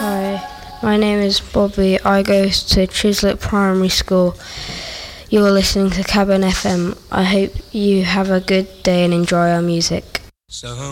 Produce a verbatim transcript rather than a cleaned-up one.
Hi, my name is Bobby. I go to Chislett Primary School. You're listening to Cabin F M. I hope you have a good day and enjoy our music. So